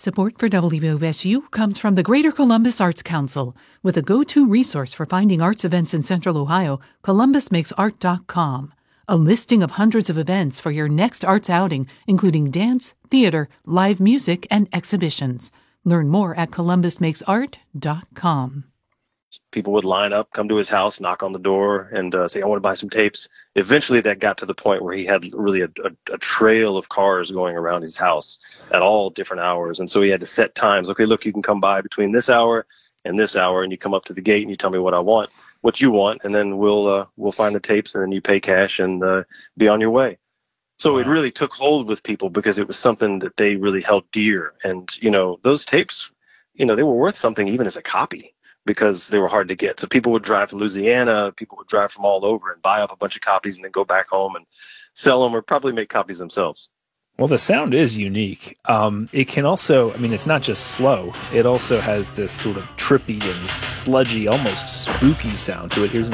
Support for WOSU comes from the Greater Columbus Arts Council. With a go-to resource for finding arts events in Central Ohio, columbusmakesart.com. A listing of hundreds of events for your next arts outing, including dance, theater, live music, and exhibitions. Learn more at columbusmakesart.com. People would line up, come to his house, knock on the door, and say, I want to buy some tapes. Eventually, that got to the point where he had really a trail of cars going around his house at all different hours. And so he had to set times. Okay, look, you can come by between this hour, and you come up to the gate, and you tell me what you want, and then we'll find the tapes, and then you pay cash and be on your way. So It really took hold with people because it was something that they really held dear. And, those tapes, they were worth something even as a copy, because they were hard to get. So people would drive from Louisiana, people would drive from all over and buy up a bunch of copies and then go back home and sell them or probably make copies themselves. Well, the sound is unique. It can also, it's not just slow. It also has this sort of trippy and sludgy, almost spooky sound to it. Here's